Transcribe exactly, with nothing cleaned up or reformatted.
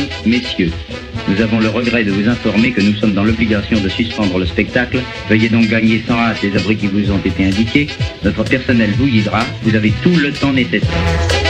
Messieurs, nous avons le regret de vous informer que nous sommes dans l'obligation de suspendre le spectacle. Veuillez donc gagner sans hâte les abris qui vous ont été indiqués. Notre personnel vous guidera. Vous avez tout le temps nécessaire.